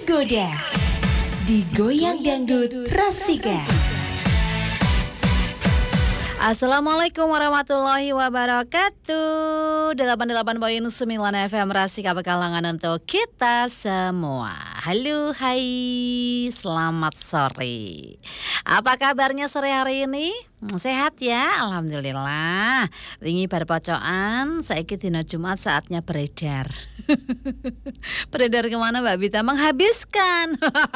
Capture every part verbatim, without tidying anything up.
tergoda, digoyang dangdut Rasika. Assalamualaikum warahmatullahi wabarakatuh. delapan puluh delapan koma sembilan F M Rasika Pekalongan untuk kita semua. Halo, hai, selamat sore. Apa kabarnya sore hari ini? Sehat ya, alhamdulillah. Wingi bar pocokan, saiki dina Jumat saatnya beredar. Beredar kemana Mbak Bita? Menghabiskan.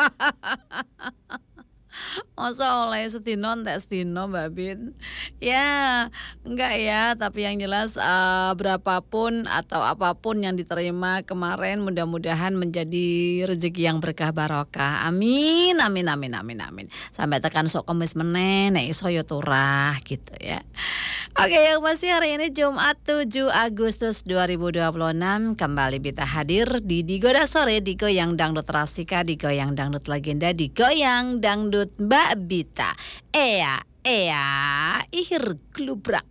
Masa oleh setino entek setino Mbak Bin? Ya enggak ya, tapi yang jelas uh, berapapun atau apapun yang diterima kemarin mudah-mudahan menjadi rezeki yang berkah barokah. Amin, amin, amin, amin, amin. Sampai tekan sok kemis meneh, nek iso yo turah gitu ya. Oke, yang masih hari ini Jumat tujuh Agustus dua ribu dua puluh enam kembali Bita hadir di Digoda Sore, Digoyang Dangdut Rasika, Digoyang Dangdut Legenda, Digoyang Dangdut Mbak Bita. Ea, ea, ihir glubrak.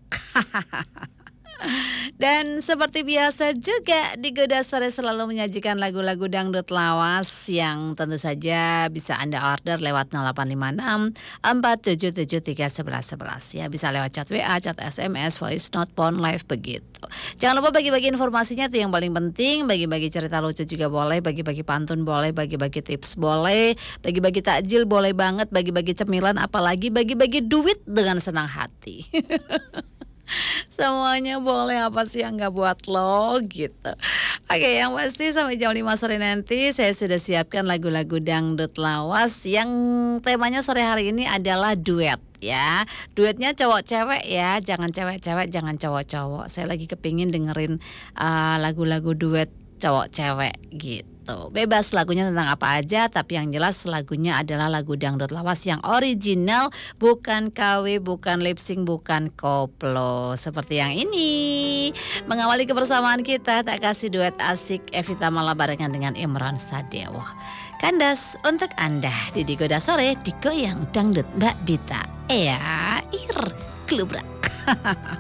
Dan seperti biasa juga Digoda Sore selalu menyajikan lagu-lagu dangdut lawas yang tentu saja bisa Anda order lewat nol delapan lima enam empat tujuh tujuh tiga satu satu satu ya. Bisa lewat chat W A, chat S M S, voice note, phone live begitu. Jangan lupa bagi-bagi informasinya itu yang paling penting. Bagi-bagi cerita lucu juga boleh, bagi-bagi pantun boleh, bagi-bagi tips boleh, bagi-bagi takjil boleh banget, bagi-bagi cemilan, apalagi bagi-bagi duit dengan senang hati. Semuanya boleh, apa sih yang gak buat lo gitu. Oke, yang pasti sampai jam lima sore nanti saya sudah siapkan lagu-lagu dangdut lawas yang temanya sore hari ini adalah duet ya. Duetnya cowok-cewek ya, jangan cewek-cewek, jangan cowok-cowok. Saya lagi kepingin dengerin uh, lagu-lagu duet cowok-cewek gitu. Bebas lagunya tentang apa aja, tapi yang jelas lagunya adalah lagu dangdut lawas yang original, bukan K W, bukan lip sync, bukan koplo. Seperti yang ini. Mengawali kebersamaan kita, tak kasih duet asik Evita Mala barengan dengan Imron Sadewo. Kandas untuk Anda di Digoda Sore, Digoyang Dangdut Mbak Bita. Ea, ir, klubrak.